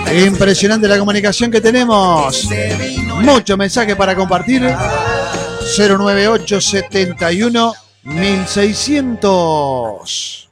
Impresionante la comunicación que tenemos. Mucho mensaje para compartir. 098 71 1600.